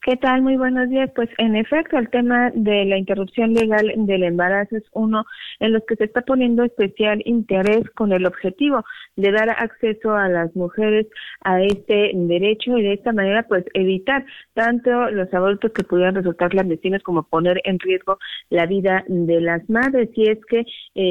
¿Qué tal? Muy buenos días. Pues en efecto, el tema de la interrupción legal del embarazo es uno en los que se está poniendo especial interés con el objetivo de dar acceso a las mujeres a este derecho y de esta manera pues evitar tanto los abortos que pudieran resultar clandestinos como poner en riesgo la vida de las madres. Y es que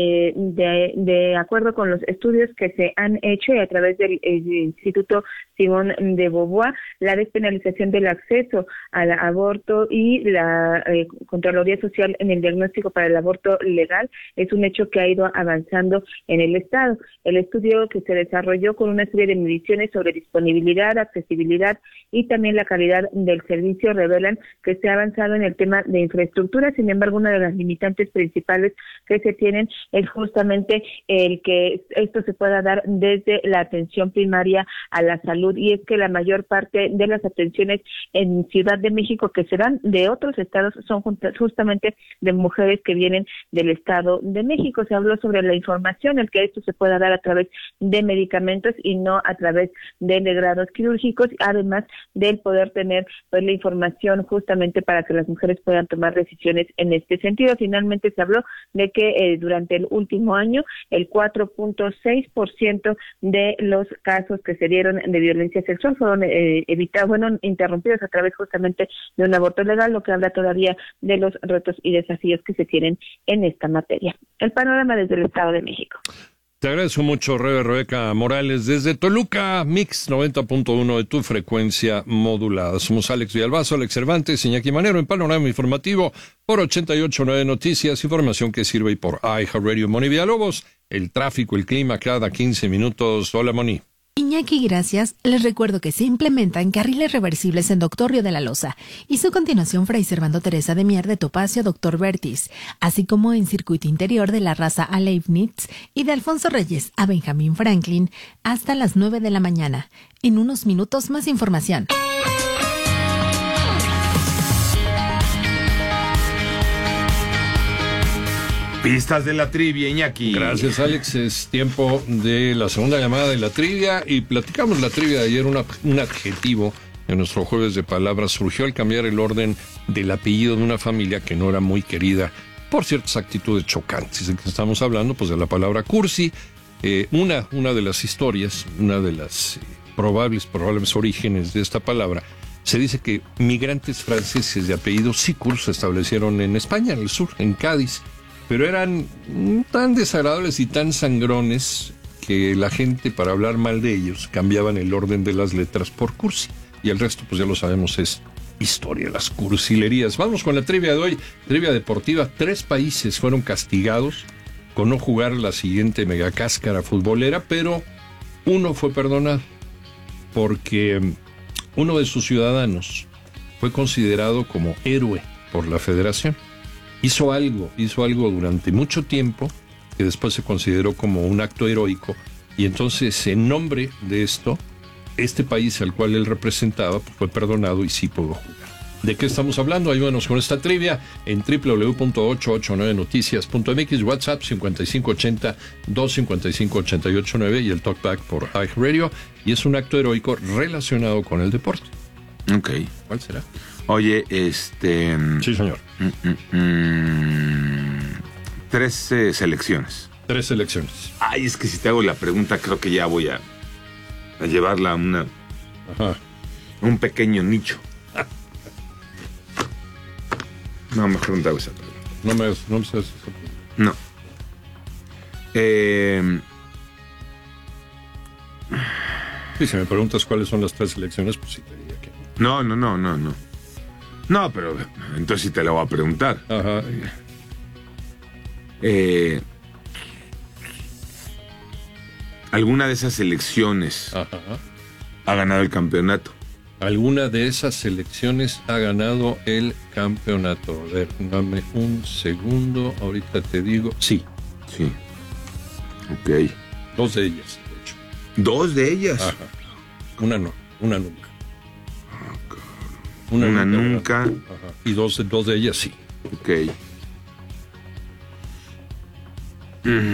de acuerdo con los estudios que se han hecho y a través del Instituto Simón de Beauvoir, la despenalización del acceso al aborto y la Contraloría Social en el diagnóstico para el aborto legal es un hecho que ha ido avanzando en el Estado. El estudio que se desarrolló con una serie de mediciones sobre disponibilidad, accesibilidad y también la calidad del servicio revelan que se ha avanzado en el tema de infraestructura. Sin embargo, una de las limitantes principales que se tienen es justamente el que esto se pueda dar desde la atención primaria a la salud, y es que la mayor parte de las atenciones en Ciudad de México que se dan de otros estados son justamente de mujeres que vienen del Estado de México. Se habló sobre la información, el que esto se pueda dar a través de medicamentos y no a través de legrados quirúrgicos, además del poder tener pues la información justamente para que las mujeres puedan tomar decisiones en este sentido. Finalmente se habló de que durante el último año el 4.6% de los casos que se dieron de violencia sexual fueron interrumpidos a través justamente de un aborto legal, lo que habla todavía de los retos y desafíos que se tienen en esta materia. El panorama desde el Estado de México. Te agradezco mucho, Rebeca Morales, desde Toluca, Mix 90.1 de tu frecuencia modulada. Somos Alex Villalbazo, Alex Cervantes, Iñaki Manero, en Panorama Informativo por 88.9 Noticias, información que sirve y por iHeartRadio. Moni Villalobos, el tráfico, el clima cada 15 minutos. Hola, Moni. Iñaki, gracias. Les recuerdo que se implementan carriles reversibles en Doctor Río de la Loza y su continuación Fray Servando Teresa de Mier de Topacio a Doctor Vertis, así como en circuito interior de la raza a Leibniz y de Alfonso Reyes a Benjamín Franklin hasta las 9 de la mañana. En unos minutos más información. Pistas de la trivia, Iñaki. Gracias, Alex. Es tiempo de la segunda llamada de la trivia y platicamos la trivia de ayer. Un adjetivo en nuestro jueves de palabras surgió al cambiar el orden del apellido de una familia que no era muy querida por ciertas actitudes chocantes. ¿De qué estamos hablando? Pues de la palabra cursi. Una de las historias, una de las probables orígenes de esta palabra, se dice que migrantes franceses de apellido Sicur se establecieron en España, en el sur, en Cádiz, pero eran tan desagradables y tan sangrones que la gente, para hablar mal de ellos, cambiaban el orden de las letras por cursi. Y el resto, pues ya lo sabemos, es historia, las cursilerías. Vamos con la trivia de hoy, trivia deportiva. 3 países fueron castigados con no jugar la siguiente megacáscara futbolera, pero uno fue perdonado porque uno de sus ciudadanos fue considerado como héroe por la federación. Hizo algo durante mucho tiempo que después se consideró como un acto heroico, y entonces en nombre de esto, este país al cual él representaba pues, fue perdonado y sí pudo jugar. ¿De qué estamos hablando? Ayúdanos con esta trivia en www.889noticias.mx, WhatsApp 5580-255-889 y el Talkback por iHeartRadio, y es un acto heroico relacionado con el deporte. Ok. ¿Cuál será? Oye, Sí, señor. 3 selecciones. 3 selecciones. Ay, es que si te hago la pregunta, creo que ya voy a llevarla a un pequeño nicho. No, mejor no te hago esa pregunta. No me haces esa pregunta. No. Sí, si me preguntas cuáles son las 3 selecciones, pues sí te diría que No. No, pero entonces sí te la voy a preguntar. Ajá. ¿Alguna de esas selecciones ha ganado el campeonato? ¿Alguna de esas selecciones ha ganado el campeonato? A ver, dame un segundo, ahorita te digo. Sí. Sí. Ok. 2 de ellas, de hecho. 2 de ellas. Ajá. Una no, una nunca. Una nunca. Ajá. Y dos de ellas sí. Ok.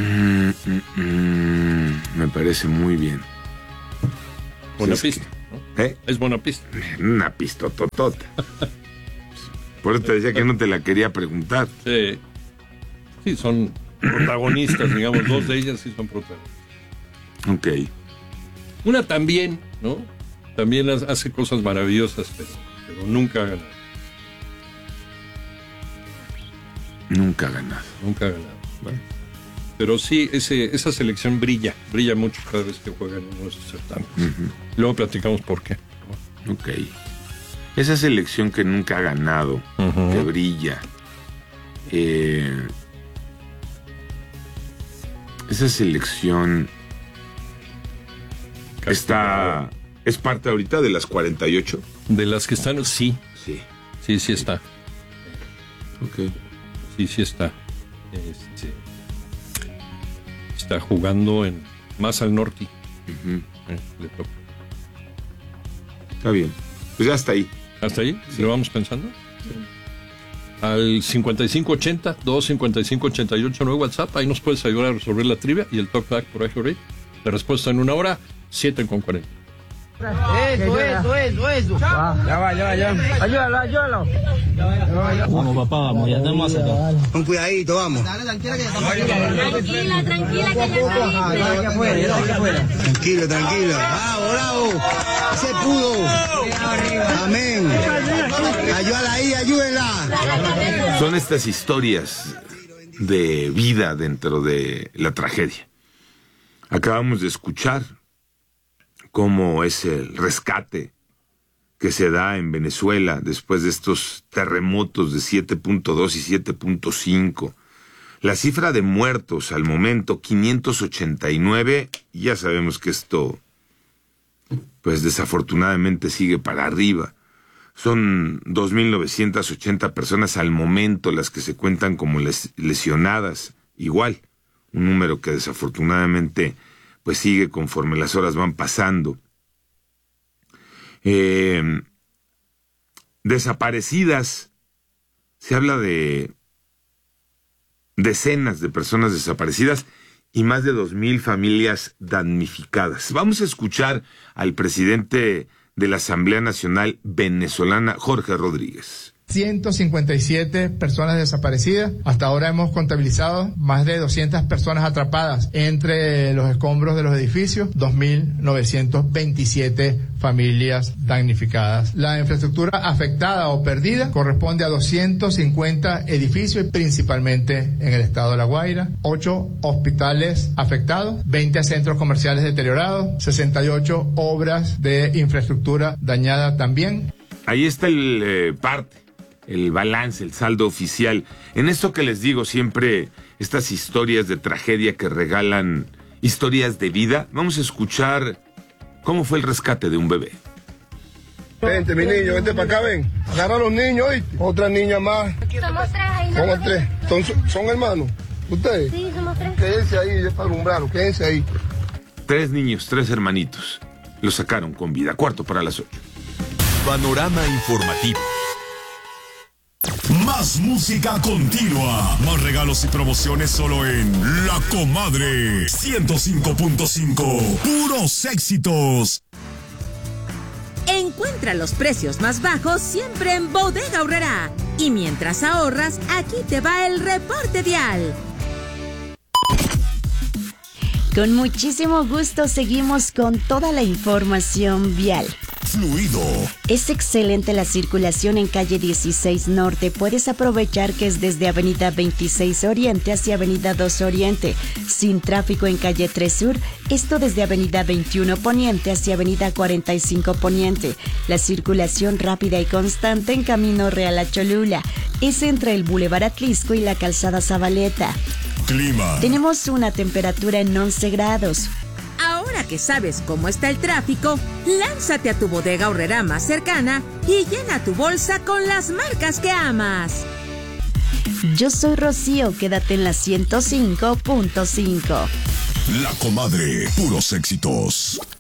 Me parece muy bien. Buena pista, ¿no? Es buena pista. Una pistototota. Por eso te decía que no te la quería preguntar. Sí. Sí, son protagonistas, digamos, 2 de ellas sí son protagonistas. Ok. Una también, ¿no? También hace cosas maravillosas, pero nunca ha ganado. Nunca ha ganado. Nunca ha ganado. Bueno. Pero sí, esa selección brilla mucho cada vez que juega en uno de estos certámenes. Uh-huh. Luego platicamos por qué. Ok. Esa selección que nunca ha ganado, uh-huh, que brilla. Esa selección es parte ahorita de las 48. De las que están, sí. Sí está. Ok. Sí está. Está jugando más al norte. Uh-huh. Le toca. Está bien. Pues ya está ahí. ¿Hasta ahí? Sí. ¿Lo vamos pensando? Sí. Al 5580-255-88 nuevo WhatsApp. Ahí nos puedes ayudar a resolver la trivia y el talkback por iHeartRadio. La respuesta en 1 hora, 7:40. Eso. Ya va. Ayúdalo. Vamos, papá, vamos, ya estamos acá. Con cuidadito, vamos. Dale, tranquila, que ya estamos Tranquila, que ya afuera. Tranquilo. Bravo. Se pudo. Amén. Ayúdenla. Son estas historias de vida dentro de la tragedia. Acabamos de escuchar cómo es el rescate que se da en Venezuela después de estos terremotos de 7.2 y 7.5. La cifra de muertos al momento, 589, y ya sabemos que esto, pues desafortunadamente sigue para arriba. Son 2.980 personas al momento las que se cuentan como lesionadas, igual, un número que desafortunadamente pues sigue conforme las horas van pasando. Desaparecidas, se habla de decenas de personas desaparecidas y más de 2,000 familias damnificadas. Vamos a escuchar al presidente de la Asamblea Nacional Venezolana, Jorge Rodríguez. 157 personas desaparecidas. Hasta ahora hemos contabilizado más de 200 personas atrapadas entre los escombros de los edificios, 2.927 familias damnificadas. La infraestructura afectada o perdida corresponde a 250 edificios, principalmente en el estado de La Guaira, 8 hospitales afectados, 20 centros comerciales deteriorados, 68 obras de infraestructura dañada también. Ahí está el balance, el saldo oficial. En esto que les digo siempre, estas historias de tragedia que regalan historias de vida, vamos a escuchar cómo fue el rescate de un bebé. Vente, mi niño, vente para acá, ven. Agarra a los niños, ¿oíste? Otra niña más. Somos 3 ahí. Somos 3. ¿Son hermanos? ¿Ustedes? Sí, somos 3. Quédense ahí, ya para alumbrarlo, quédense ahí. 3 niños, 3 hermanitos. Los sacaron con vida. 7:45. Panorama informativo. Más música continua. Más regalos y promociones solo en La Comadre 105.5. Puros éxitos. Encuentra los precios más bajos siempre en Bodega Aurrerá. Y mientras ahorras, aquí te va el reporte vial. Con muchísimo gusto seguimos con toda la información vial. Fluido. Es excelente la circulación en calle 16 Norte. Puedes aprovechar que es desde avenida 26 Oriente hacia avenida 2 Oriente. Sin tráfico en calle 3 Sur. Esto desde avenida 21 Poniente hacia avenida 45 Poniente. La circulación rápida y constante en Camino Real a Cholula. Es entre el Boulevard Atlisco y la Calzada Zabaleta. Clima. Tenemos una temperatura en 11 grados. Ahora que sabes cómo está el tráfico, lánzate a tu Bodega Aurrerá más cercana y llena tu bolsa con las marcas que amas. Yo soy Rocío, quédate en la 105.5. La Comadre, puros éxitos.